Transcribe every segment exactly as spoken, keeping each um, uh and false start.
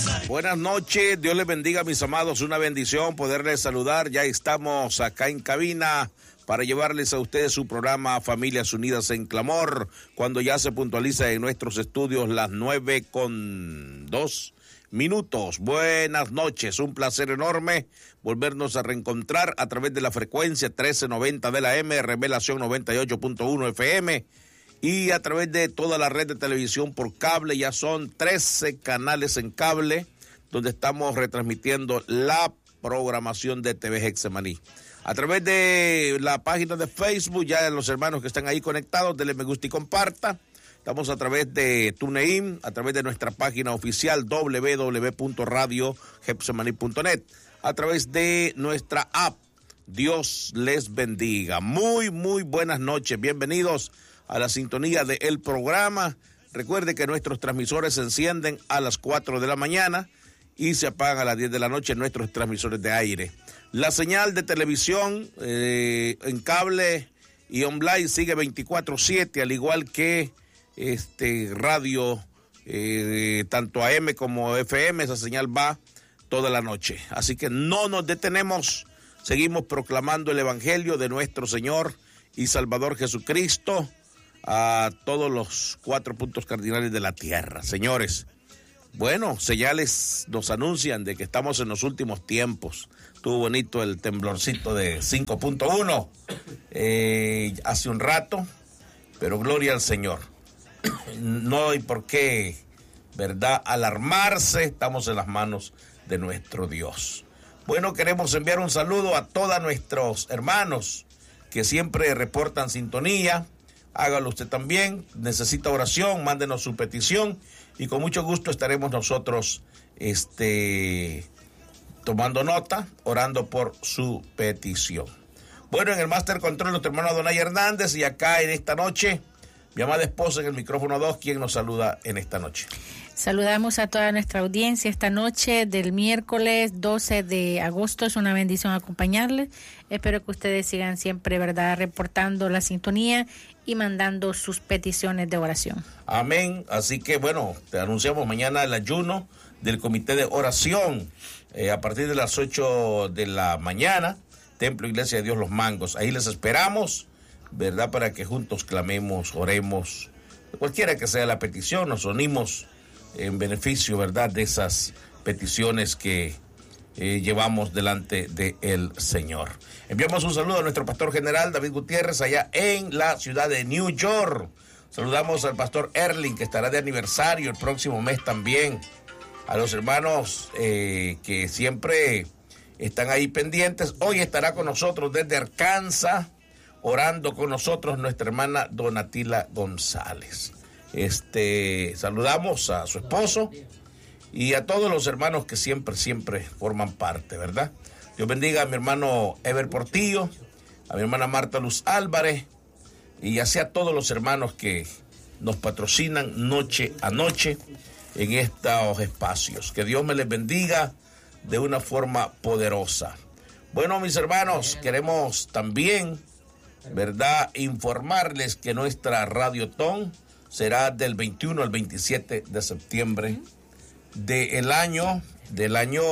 Buenas noches, Dios les bendiga, mis amados, una bendición poderles saludar. Ya estamos acá en cabina para llevarles a ustedes su programa Familias Unidas en Clamor, cuando ya se puntualiza en nuestros estudios las nueve con dos minutos. Buenas noches, un placer enorme volvernos a reencontrar a través de la frecuencia trece noventa de la M, Revelación noventa y ocho punto uno F M, y a través de toda la red de televisión por cable. Ya son trece canales en cable donde estamos retransmitiendo la programación de T V Getsemaní. A través de la página de Facebook, ya los hermanos que están ahí conectados, denle me gusta y comparta. Estamos a través de TuneIn, a través de nuestra página oficial doble u doble u doble u punto radio getsemaní punto net, a través de nuestra app. Dios les bendiga. Muy, muy buenas noches. Bienvenidos a la sintonía del programa. Recuerde que nuestros transmisores se encienden a las cuatro de la mañana y se apagan a las diez de la noche nuestros transmisores de aire. La señal de televisión eh, en cable y online sigue veinticuatro siete, al igual que este radio, eh, tanto A M como F M. Esa señal va toda la noche. Así que no nos detenemos, seguimos proclamando el evangelio de nuestro Señor y Salvador Jesucristo a todos los cuatro puntos cardinales de la tierra. Señores, bueno, señales nos anuncian de que estamos en los últimos tiempos. Estuvo bonito el temblorcito de cinco punto uno eh, hace un rato, pero gloria al Señor. No hay por qué, ¿verdad?, alarmarse. Estamos en las manos de nuestro Dios. Bueno, queremos enviar un saludo a todos nuestros hermanos que siempre reportan sintonía. Hágalo usted también. Necesita oración, mándenos su petición y con mucho gusto estaremos nosotros este, tomando nota, orando por su petición. Bueno, en el Master Control nuestro hermano Adonai Hernández, y acá en esta noche mi amada esposa en el micrófono dos, quien nos saluda en esta noche. Saludamos a toda nuestra audiencia esta noche del miércoles doce de agosto. Es una bendición acompañarles. Espero que ustedes sigan siempre, ¿verdad?, reportando la sintonía y mandando sus peticiones de oración. Amén. Así que, bueno, te anunciamos mañana el ayuno del Comité de Oración eh, a partir de las ocho de la mañana, Templo Iglesia de Dios Los Mangos. Ahí les esperamos, ¿verdad?, para que juntos clamemos, oremos, cualquiera que sea la petición, nos unimos en beneficio, ¿verdad?, de esas peticiones que eh, llevamos delante del Señor. Enviamos un saludo a nuestro pastor general David Gutiérrez allá en la ciudad de New York. Saludamos al pastor Erling, que estará de aniversario el próximo mes también. A los hermanos eh, que siempre están ahí pendientes. Hoy estará con nosotros desde Arkansas, orando con nosotros, nuestra hermana Donatila González. Este, saludamos a su esposo y a todos los hermanos que siempre, siempre forman parte, ¿verdad? Dios bendiga a mi hermano Ever Portillo, a mi hermana Marta Luz Álvarez, y así a todos los hermanos que nos patrocinan noche a noche en estos espacios. Que Dios me les bendiga de una forma poderosa. Bueno, mis hermanos, queremos también, ¿verdad?, informarles que nuestra Radiotón será del veintiuno al veintisiete de septiembre del año, del año,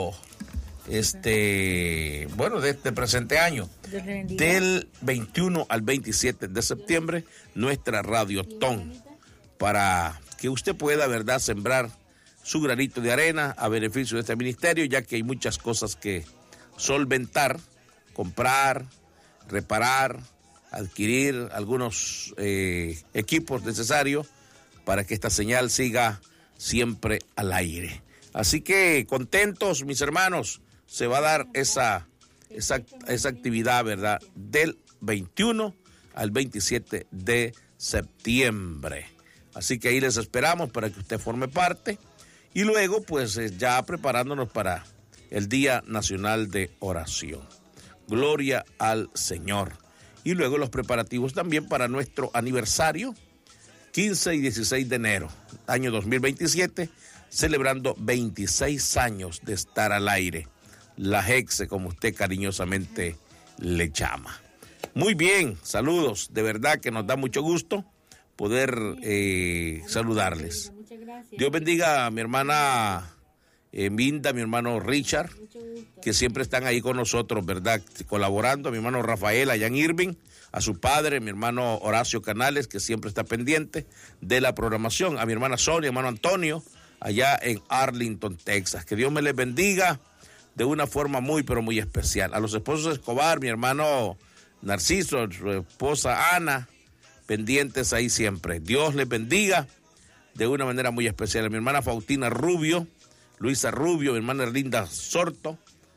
este, bueno, de este presente año, del veintiuno al veintisiete de septiembre, nuestra Radiotón, para que usted pueda, ¿verdad?, sembrar su granito de arena a beneficio de este ministerio, ya que hay muchas cosas que solventar, comprar, reparar, adquirir algunos eh, equipos necesarios para que esta señal siga siempre al aire. Así que contentos, mis hermanos, se va a dar esa, esa, esa actividad, ¿verdad?, del veintiuno al veintisiete de septiembre. Así que ahí les esperamos para que usted forme parte y luego pues ya preparándonos para el Día Nacional de Oración. Gloria al Señor. Y luego los preparativos también para nuestro aniversario, quince y dieciséis de enero, año dos mil veintisiete, celebrando veintiséis años de estar al aire, la Hexe, como usted cariñosamente le llama. Muy bien, saludos, de verdad que nos da mucho gusto poder eh, saludarles. Dios bendiga a mi hermana eh, Minda, mi hermano Richard, que siempre están ahí con nosotros, ¿verdad? Colaborando, a mi hermano Rafael allá en Irving, a su padre, mi hermano Horacio Canales, que siempre está pendiente de la programación, a mi hermana Sonia, hermano Antonio, allá en Arlington, Texas. Que Dios me les bendiga de una forma muy, pero muy especial. A los esposos Escobar, mi hermano Narciso, su esposa Ana, pendientes ahí siempre. Dios les bendiga de una manera muy especial. A mi hermana Faustina Rubio, Luisa Rubio, mi hermana Erlinda Sorto,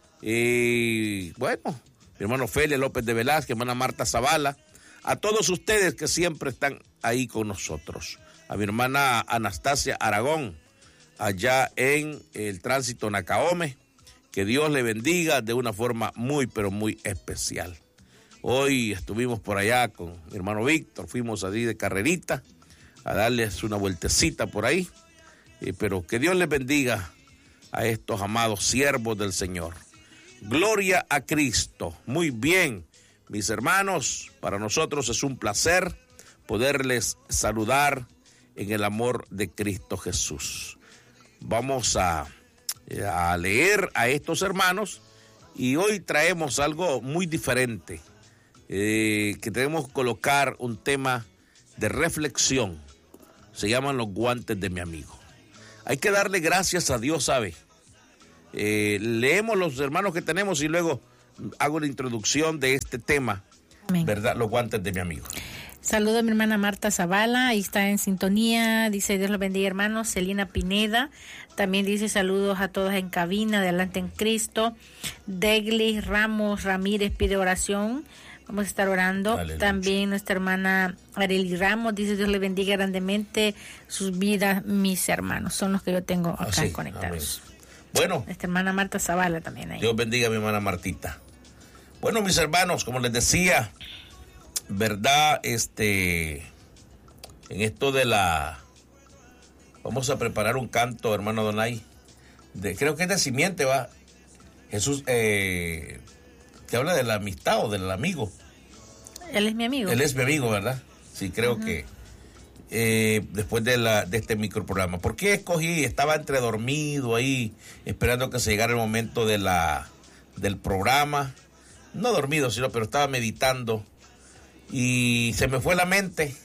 y bueno, mi hermano Félix López de Velázquez, mi hermana Marta Zavala, a todos ustedes que siempre están ahí con nosotros. A mi hermana Anastasia Aragón, allá en el tránsito Nacaome, que Dios le bendiga de una forma muy, pero muy especial. Hoy estuvimos por allá con mi hermano Víctor, fuimos allí de carrerita a darles una vueltecita por ahí, eh, pero que Dios les bendiga a estos amados siervos del Señor. Gloria a Cristo. Muy bien, mis hermanos, para nosotros es un placer poderles saludar en el amor de Cristo Jesús. Vamos a, a leer a estos hermanos y hoy traemos algo muy diferente, eh, que tenemos que colocar un tema de reflexión. Se llaman los guantes de mi amigo. Hay que darle gracias a Dios, ¿sabe? Eh, leemos los hermanos que tenemos y luego hago la introducción de este tema. Amén. ¿Verdad? Los guantes de mi amigo. Saludo a mi hermana Marta Zavala, ahí está en sintonía, dice Dios los bendiga hermanos. Celina Pineda, también dice saludos a todos en cabina, adelante en Cristo. Degli Ramos Ramírez pide oración, vamos a estar orando. Aleluya. También nuestra hermana Arely Ramos dice Dios le bendiga grandemente sus vidas, mis hermanos, son los que yo tengo acá ah, sí. conectados. Amén. Bueno, nuestra hermana Marta Zavala también ahí. Dios bendiga a mi hermana Martita. Bueno, mis hermanos, como les decía, verdad, este, en esto de la, vamos a preparar un canto, hermano Donay, de, creo que es de Simiente, va, Jesús, eh, que habla de la amistad o del amigo. Él es mi amigo. Él es mi amigo, ¿verdad? Sí, creo uh-huh. que eh, después de, la, de este microprograma. ¿Por qué escogí? Estaba entre dormido ahí, esperando que se llegara el momento de la, del programa. No dormido, sino, pero estaba meditando. Y se me fue la mente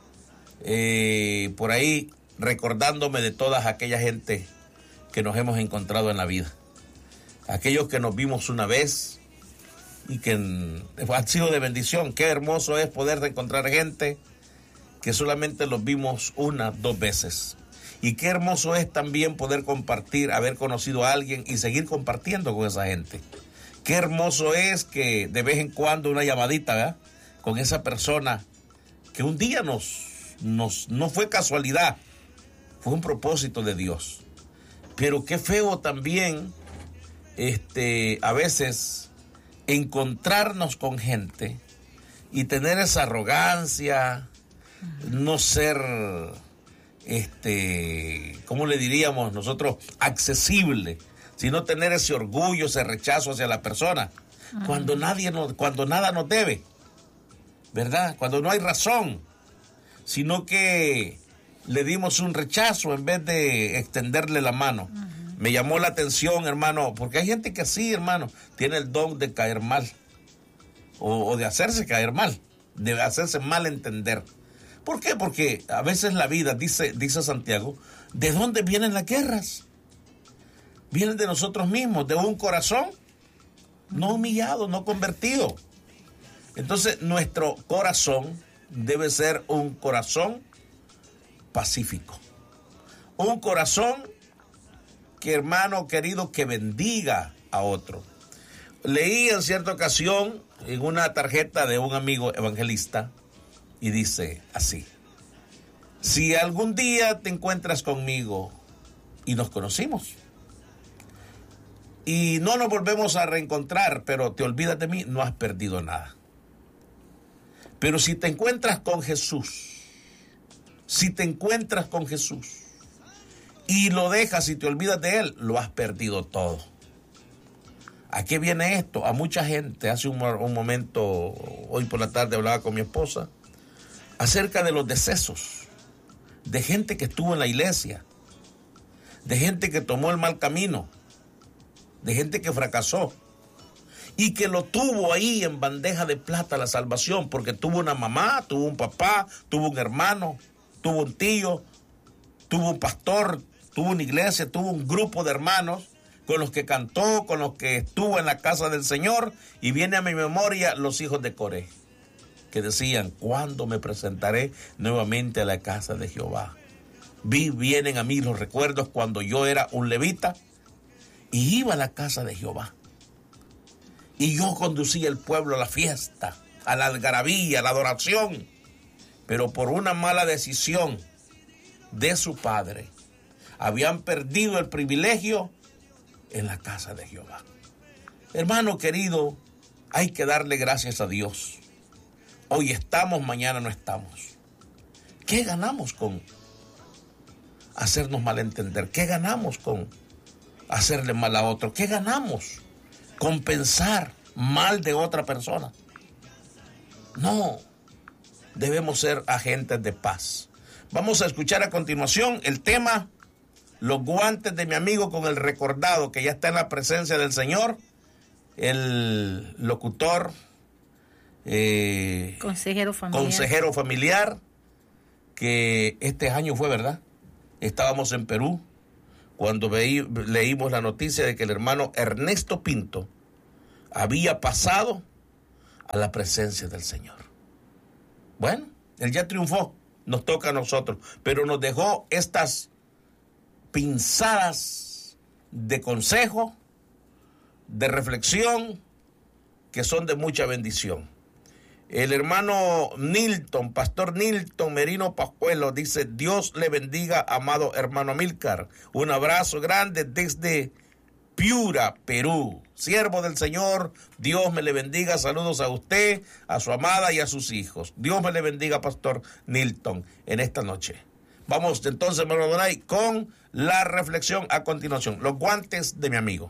eh, por ahí recordándome de toda aquella gente que nos hemos encontrado en la vida. Aquellos que nos vimos una vez y que han sido de bendición. Qué hermoso es poder encontrar gente que solamente los vimos una, dos veces. Y qué hermoso es también poder compartir, haber conocido a alguien y seguir compartiendo con esa gente. Qué hermoso es que de vez en cuando una llamadita, ¿verdad?, con esa persona que un día nos, nos, no fue casualidad, fue un propósito de Dios. Pero qué feo también, este, a veces, encontrarnos con gente y tener esa arrogancia, no ser, este, ¿cómo le diríamos nosotros? Accesible, sino tener ese orgullo, ese rechazo hacia la persona, uh-huh. cuando nadie nos, cuando nada nos debe. ¿Verdad? Cuando no hay razón, sino que le dimos un rechazo en vez de extenderle la mano. Uh-huh. Me llamó la atención, hermano, porque hay gente que sí, hermano, tiene el don de caer mal, o, o de hacerse caer mal, de hacerse mal entender. ¿Por qué? Porque a veces la vida, dice, dice Santiago, ¿de dónde vienen las guerras? Vienen de nosotros mismos, de un corazón no humillado, no convertido. Entonces, nuestro corazón debe ser un corazón pacífico. Un corazón que, hermano querido, que bendiga a otro. Leí en cierta ocasión en una tarjeta de un amigo evangelista y dice así: si algún día te encuentras conmigo y nos conocimos y no nos volvemos a reencontrar, pero te olvidas de mí, no has perdido nada. Pero si te encuentras con Jesús, si te encuentras con Jesús y lo dejas y te olvidas de Él, lo has perdido todo. ¿A qué viene esto? A mucha gente, hace un, un momento, hoy por la tarde hablaba con mi esposa, acerca de los decesos, de gente que estuvo en la iglesia, de gente que tomó el mal camino, de gente que fracasó y que lo tuvo ahí en bandeja de plata la salvación, porque tuvo una mamá, tuvo un papá, tuvo un hermano, tuvo un tío, tuvo un pastor, tuvo una iglesia, tuvo un grupo de hermanos con los que cantó, con los que estuvo en la casa del Señor. Y viene a mi memoria los hijos de Coré, que decían: ¿cuándo me presentaré nuevamente a la casa de Jehová? Vi, vienen a mí los recuerdos cuando yo era un levita y iba a la casa de Jehová. Y yo conducía al pueblo a la fiesta, a la algarabía, a la adoración. Pero por una mala decisión de su padre, habían perdido el privilegio en la casa de Jehová. Hermano querido, hay que darle gracias a Dios. Hoy estamos, mañana no estamos. ¿Qué ganamos con hacernos malentender? ¿Qué ganamos con hacerle mal a otro? ¿Qué ganamos con pensar mal de otra persona? No, debemos ser agentes de paz. Vamos a escuchar a continuación el tema Los guantes de mi amigo, con el recordado que ya está en la presencia del Señor, el locutor, eh, consejero familiar. consejero familiar, que este año fue, ¿verdad? Estábamos en Perú cuando veí, leímos la noticia de que el hermano Ernesto Pinto había pasado a la presencia del Señor. Bueno, él ya triunfó, nos toca a nosotros, pero nos dejó estas pinzadas de consejo, de reflexión, que son de mucha bendición. El hermano Nilton, pastor Nilton Merino Pascuelo, dice: Dios le bendiga, amado hermano Amílcar. Un abrazo grande desde Piura, Perú. Siervo del Señor, Dios me le bendiga. Saludos a usted, a su amada y a sus hijos. Dios me le bendiga, pastor Nilton, en esta noche. Vamos entonces, hermano Donay, con la reflexión a continuación. Los guantes de mi amigo.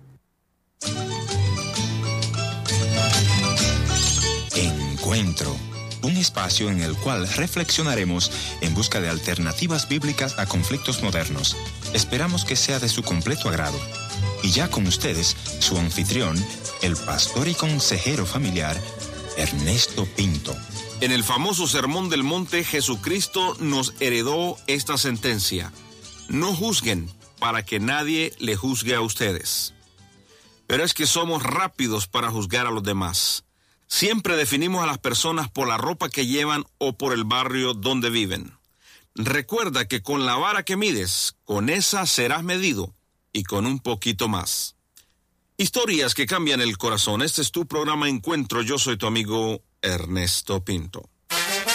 Encuentro, un espacio en el cual reflexionaremos en busca de alternativas bíblicas a conflictos modernos. Esperamos que sea de su completo agrado. Y ya con ustedes, su anfitrión, el pastor y consejero familiar, Ernesto Pinto. En el famoso Sermón del Monte, Jesucristo nos heredó esta sentencia: no juzguen para que nadie le juzgue a ustedes. Pero es que somos rápidos para juzgar a los demás. Siempre definimos a las personas por la ropa que llevan o por el barrio donde viven. Recuerda que con la vara que mides, con esa serás medido, y con un poquito más. Historias que cambian el corazón. Este es tu programa Encuentro. Yo soy tu amigo Ernesto Pinto.